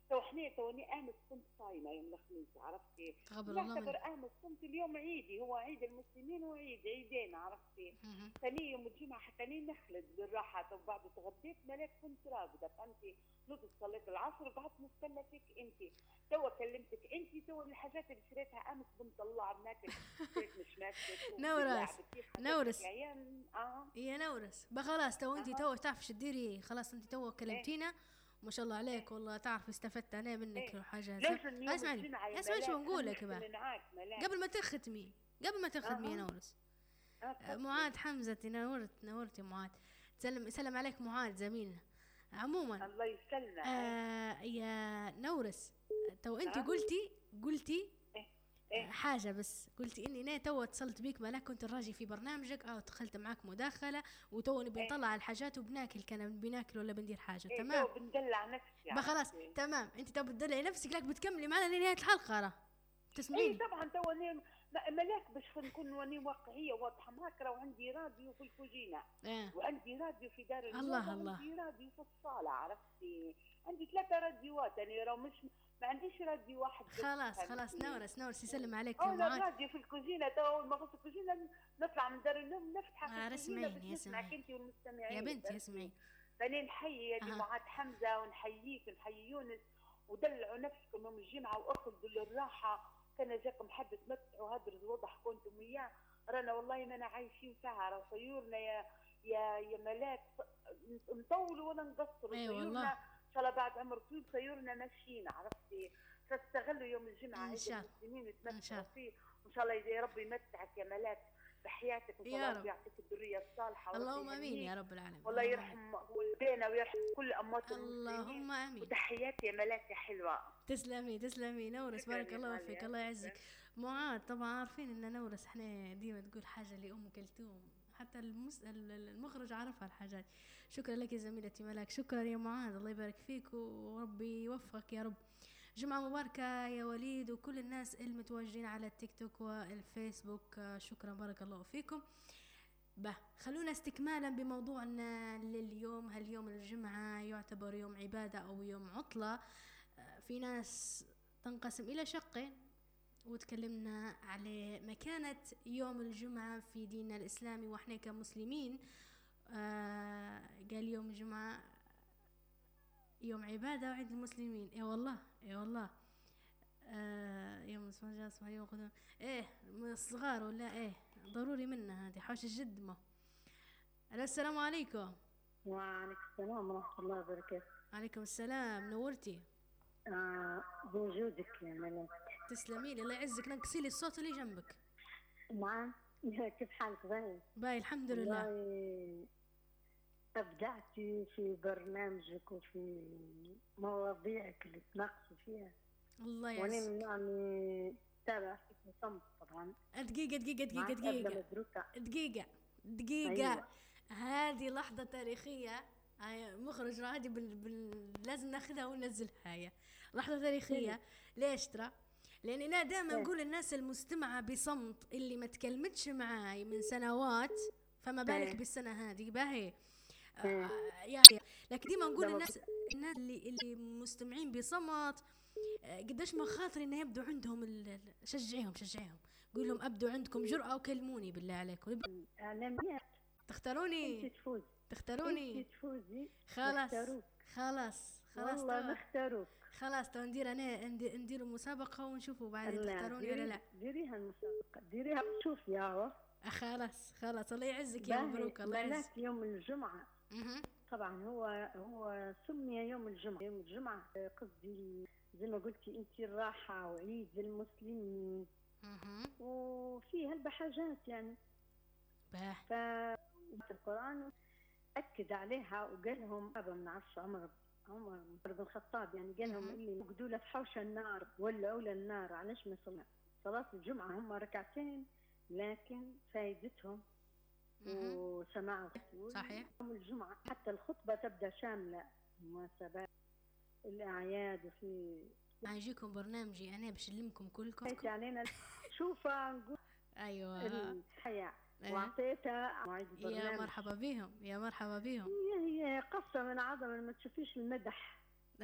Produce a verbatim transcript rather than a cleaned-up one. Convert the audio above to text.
تو حنا توني امس كنت صايمه يوم الخميس، عرفتي؟ تقبل الله نعتبر منك. امس صمت، اليوم عيدي، هو عيد المسلمين وعيد عيدين، عرفتي؟ مهم. ثاني يوم الجمعه حتى اني نخلد بالراحه، تو بعد تغديت ملاك كنت راقده، فهمتي؟ نضت صليت العصر وقعدت نستنى فيك انت، تو كلمتك انت، تو الحاجات اللي شريتها امس بنت الله بناكل، شريت مشمشت نورس وباللعب كيف حاجات نورس العيال. اه يا نورس بخلاص، تو انت اه تو تعرف شو تديري، خلاص انت تو ايه كلمتينا ما شاء الله ايه عليك، والله تعرف استفدت انا منك ايه وحاجه سب... لازم يوم اسمعني الجمعه يا اسمعني شو ملاك، بنقول خلينا لك بقى نختم معاك ملاك. قبل ما تختمي، قبل ما تختمي يا اها نورس. اه آه، تفضلي. معاذ حمزة نورت نورت يا معاذ. سلم سلم عليك معاذ زميلنا. عموما الله يسلمه. ايه آه يا نورس، تو انت اه قلتي قلتي ايه آه، ايه حاجة بس قلتي اني انا تو اتصلت بيك ملاك، كنت نراجي في برنامجك او دخلت معاك مداخلة، وتو نبي ايه نطلع الحاجات وبناكل، كان بناكل ولا بندير حاجة، ايه تمام؟ تو بندلع نفسي، بقى خلاص عرفتي؟ تمام، انت تو بتدلعي نفسك لك بتكملي معنا لنهاية الحلقة، راه ايه تسمعيني؟ طبعا تو اني م- ملاك باش نكون واني واقعيه واضحه معاك، راه عندي راديو في الكوجينه، اه وعندي راديو في دار النوم، الله الله. وعندي راديو في الصاله، عرفتي؟ عندي ثلاثه راديوات، انا راه مش ما عنديش راديو واحد بس، خلاص خلاص فهمتي؟ نورس نورس يسلم عليك يا انا معاذ. الراديو في الكوجينه، تو اول ما غسل الكوجينه نطلع من دار النوم نفتحه في آه الكوجينه اسمعيني باش يا نسمعك سمعي انت يا والمستمعين، بنتي فهمتي؟ اسمعي. فاني نحيي اللي اها معاد حمزه، ونحييك ونحيي يونس، ودلعوا نفسكم يوم الجمعه واخذوا للراحه، كان جاكم حد تمتعوا هدر الوضح كنتم وياه، رانا والله ما أنا عايشين فيها، راه صيورنا يا يا يا ملاك، نطولوا ولا نقصروا، اي والله صيورنا ان شاء الله بعد عمر طويل صيورنا ماشيين، عرفتي؟ فاستغلوا يوم الجمعه ان عيد شاء الله المسلمين ان شاء وتمتعوا الله فيه، وان شاء الله يا رب يمتعك يا ملاك بحياتك، ان شاء الله يا ربي رب. يعطيك الذريه الصالحه، وربي اللهم امين يا يهنيك، رب العالمين، والله اللهم امين. يرحم والدينا ويرحم كل اموات المسلمين، اللهم امين. وتحياتي يا ملاك يا حلوه. تسلمي تسلمي نورس، شكرا بارك يا الله غاليه، فيك، الله يعزك. شكرا. معاذ طبعا عارفين ان نورس احنا ديما تقول حاجه لام كلثوم، حتى المس... المخرج عرفها الحاجات. شكرا لك يا زميلتي ملاك، شكرا يا معاذ، الله يبارك فيك وربي يوفقك يا رب. جمعة مباركة يا وليد وكل الناس المتواجدين على التيك توك والفيسبوك، شكرا بارك الله فيكم. به خلونا استكمالا بموضوعنا لليوم، هل يوم الجمعة يعتبر يوم عبادة أو يوم عطلة؟ في ناس تنقسم إلى شقين، وتكلمنا على مكانة يوم الجمعة في ديننا الإسلامي وإحنا كمسلمين. آه قال يوم الجمعة يوم عبادة وعيد المسلمين، اي والله اي والله. آه يوم اسمه جاء اسمه يوم قدام، ايه من الصغار ولا ايه ضروري منها هذه حوش الجد. ما السلام عليكم. وعليكم السلام ورحمة الله وبركاته. عليكم السلام، نورتي. آه بوجودك يا ملاك. تسلمي لي الله يعزك، نقصي لي الصوت اللي جنبك. نعم. كيف حالك؟ باهي باي الحمد لله. والله أبدعتي في برنامجك وفي مواضيعك اللي تناقشوا فيها، الله وأنا من يعزك. يعني تابع فيك بصمت طبعا. دقيقة دقيقة دقيقة معك أبلة دقيقة مدروكة. دقيقة دقيقة. أيوة. هذه لحظة تاريخية. هاي مخرج هذه بال... بال... لازم ناخذها وننزلها. هي لحظة إيه. تاريخية. ليش ترى؟ لأن أنا دائما إيه. نقول الناس المستمعة بصمت اللي ما تكلمتش معاي من سنوات، فما بالك إيه. بالسنة هذه باهي. إيه. آه يعني لكن ديما نقول لما الناس الناس اللي اللي مستمعين بصمت، آه، قديش ما خاطر انه يبدو عندهم ال- ال- شجعيهم شجعيهم، قول لهم ابدوا عندكم جرأة وكلموني بالله عليكم. إعلاميات. أنت تختاروني تفوز. تختاروني أنت تفوزي. خلاص نختاروك. خلاص خلاص والله توا نختاروك. خلاص تو ندير انا ندي- نديروا مسابقة ونشوفوا بعد لا تختاروني ولا ديري لا. ديريها المسابقة، ديريها وشوفي يا هو. آه، خلاص خلاص الله يعزك يا باهي مبروك، الله يعزك. ملاك يوم الجمعة. مهم. طبعا هو هو سمي يوم الجمعة. يوم الجمعة قصدي زي ما قلتي انت الراحة وعيد المسلمين، مهم. وفيه هالبحاجات يعني. باه فالقرآن أكد عليها وقال لهم أبا من عرش عمر عمر بن الخطاب، يعني قال لهم مهم. اللي يقعدوا له في حوش النار ولا أولى النار علاش ما يصلوا صلاة الجمعة، هم ركعتين لكن فايدتهم مهم. وسماع الرسول. صحيح. يوم الجمعة حتى الخطبة تبدأ شاملة، مناسبات الأعياد وفي هيجيكم برنامجي انا بشلمكم كلكم. علينا شوفها نقول ايوه. الحياة إيه. وعطيتها معيد يا البرنامج. مرحبا بهم يا مرحبا بهم. هي هي قصة من عظمة ما تشوفيش المدح